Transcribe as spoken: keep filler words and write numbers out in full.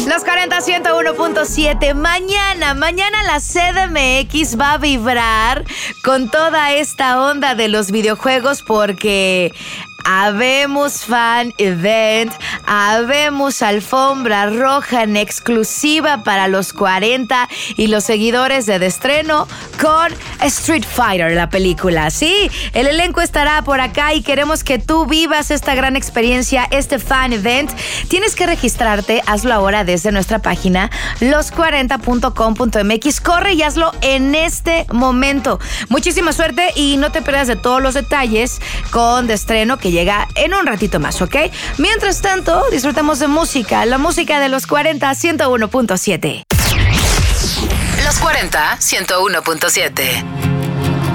Los cuarenta, ciento uno punto siete. Mañana, mañana la C D M X va a vibrar con toda esta onda de los videojuegos porque habemos fan event, habemos alfombra roja en exclusiva para los cuarenta y los seguidores de Destreno con Street Fighter, la película. Sí, el elenco estará por acá y queremos que tú vivas esta gran experiencia, este fan event. Tienes que registrarte, hazlo ahora desde nuestra página los cuarenta punto com punto m x. Corre y hazlo en este momento. Muchísima suerte y no te pierdas de todos los detalles con Destreno, que llega en un ratito más, ¿ok? Mientras tanto, disfrutamos de música, la música de los cuarenta, ciento uno punto siete. Los cuarenta, ciento uno punto siete.